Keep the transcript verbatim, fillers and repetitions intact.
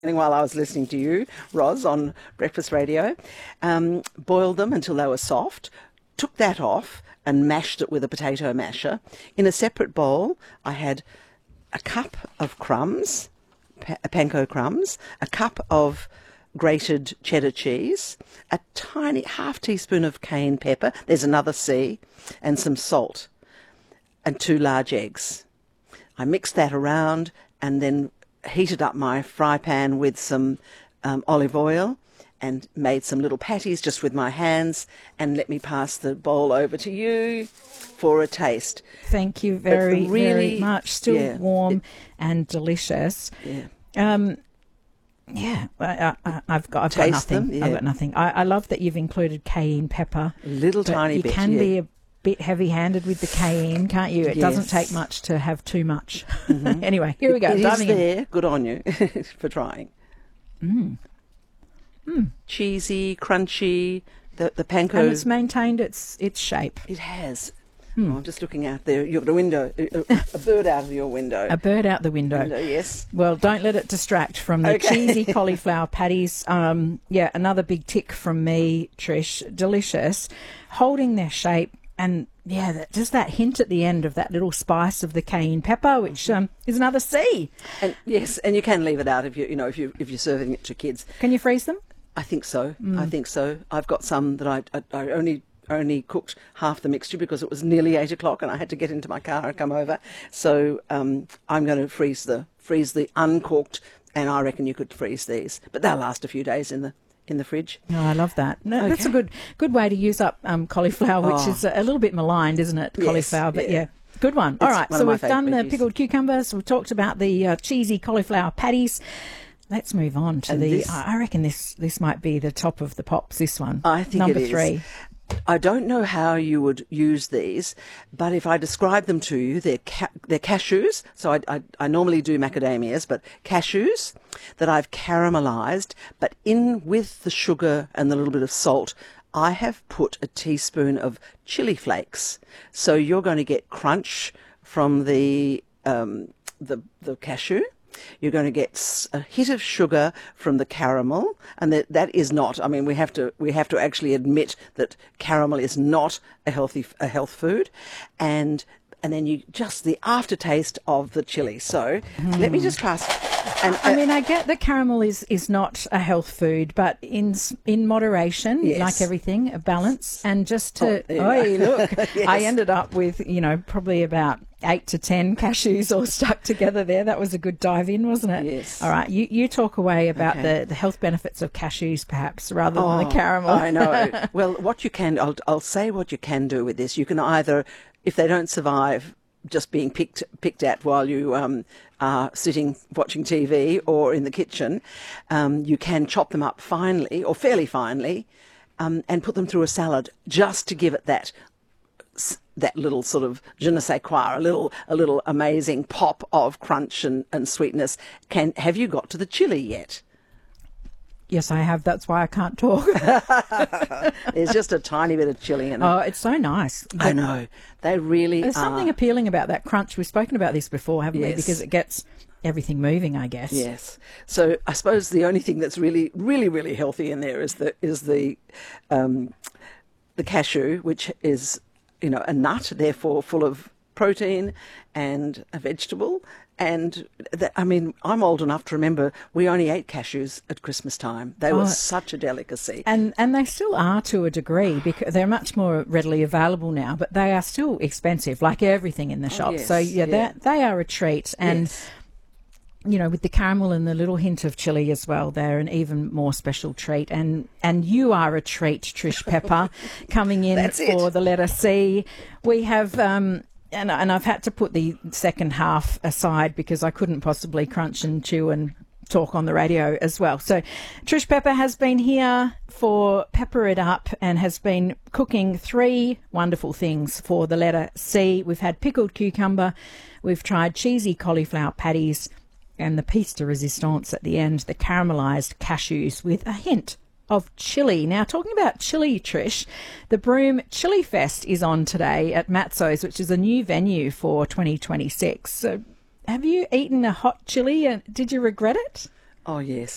while I was listening to you, Roz, on Breakfast Radio. Um, boiled them until they were soft, took that off and mashed it with a potato masher. In a separate bowl, I had a cup of crumbs, pa- panko crumbs, a cup of grated cheddar cheese, a tiny half teaspoon of cayenne pepper, there's another C, and some salt, and two large eggs. I mixed that around and then heated up my fry pan with some um, olive oil and made some little patties just with my hands, and let me pass the bowl over to you for a taste. Thank you very, really, very much. Still yeah, warm it, and delicious. Yeah. Um, yeah, I, I, I've got, I've Taste got nothing. them, yeah. I've got nothing. I, I love that you've included cayenne pepper. A little but tiny you bit. You can yeah. be a bit heavy-handed with the cayenne, can't you? It Yes. doesn't take much to have too much. Mm-hmm. Anyway, here we go. It, it is diving in. there. Good on you for trying. Mm. Mm. Cheesy, crunchy. The the panko. And it's maintained its its shape. It has. Hmm. Oh, I'm just looking out there. You've got a window, a, a bird out of your window. A bird out the window. window. Yes. Well, don't let it distract from the Okay. cheesy cauliflower patties. Um, yeah, another big tick from me, Trish. Delicious. Holding their shape, and yeah, that, just that hint at the end of that little spice of the cayenne pepper, which um, is another C. And yes, and you can leave it out if you you know if you if you're serving it to kids. Can you freeze them? I think so. Mm. I think so. I've got some that I I, I only. only cooked half the mixture because it was nearly eight o'clock and I had to get into my car and come over. So um, I'm going to freeze the freeze the uncooked, and I reckon you could freeze these, but they'll last a few days in the in the fridge. Oh, I love that. No, Okay. That's a good good way to use up um, cauliflower, which Oh. is a, a little bit maligned, isn't it? Yes, Cauliflower, but yeah. yeah. Good one. All It's right, one so of my we've done favourite the veggies. pickled cucumbers. We've talked about the uh, cheesy cauliflower patties. Let's move on to And the. this- I reckon this this might be the top of the pops. This one, I think number it is. three. I don't know how you would use these, but if I describe them to you, they're ca- they're cashews. So I, I I normally do macadamias, but cashews that I've caramelized, but in with the sugar and the little bit of salt, I have put a teaspoon of chili flakes. So you're going to get crunch from the um, the the cashew. You're going to get s- a hit of sugar from the caramel, and that that is not. I mean, we have to we have to actually admit that caramel is not a healthy a health food, and and then you just the aftertaste of the chili. So let me just pass. And I uh, mean, I get that caramel is, is not a health food, but in s- in moderation, Yes. like everything, a balance. And just to, Oh, there you oh, go. look, Yes. I ended up with, you know, probably about eight to ten cashews all stuck together there. That was a good dive in, wasn't it? Yes. All right, you, you talk away about Okay. the, the health benefits of cashews, perhaps, rather than the caramel. I know. Well, what you can, I'll, I'll say what you can do with this. You can either, if they don't survive just being picked picked at while you um, are sitting watching T V or in the kitchen, um, you can chop them up finely or fairly finely, um, and put them through a salad just to give it that that little sort of je ne sais quoi, a little a little amazing pop of crunch and, and sweetness. Can have you got to the chili yet? Yes, I have. That's why I can't talk. There's just a tiny bit of chili in it. Oh, it's so nice. I know. They really There's are. something appealing about that crunch. We've spoken about this before, haven't we? Yes. Because it gets everything moving, I guess. Yes. So I suppose the only thing that's really, really, really healthy in there is the is the um, the cashew, which is, you know, a nut, therefore full of protein and a vegetable. And that, I mean, I'm old enough to remember we only ate cashews at Christmas time. They were Oh. such a delicacy. And and they still are to a degree because they're much more readily available now, but they are still expensive, like everything in the shop. yes, so yeah, yeah. they they are a treat. And Yes. you know, with the caramel and the little hint of chili as well, they're an even more special treat. And and you are a treat, Trish Pepper, coming in That's for it. the letter C. We have. Um, And, and I've had to put the second half aside because I couldn't possibly crunch and chew and talk on the radio as well. So Trish Pepper has been here for Pepper It Up and has been cooking three wonderful things for the letter C. We've had pickled cucumber, we've tried cheesy cauliflower patties, and the piece de resistance at the end, the caramelised cashews with a hint of chili. Now, talking about chili, Trish, the Broome Chili Fest is on today at Matzo's, which is a new venue for twenty twenty-six. So have you eaten a hot chili and did you regret it? Oh, yes.